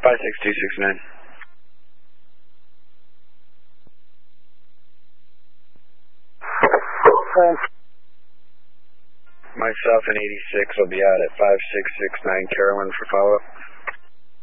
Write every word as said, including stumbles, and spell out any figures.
five six two six nine. Myself and eighty-six will be out at five six six nine Carolyn for follow-up.